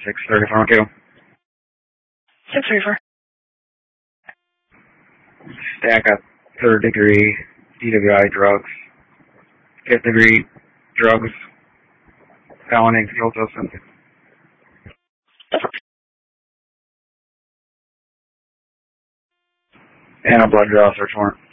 63412. 634. Stack up third degree DWI drugs, fifth degree drugs, felony concealed substance, and a blood draw search warrant.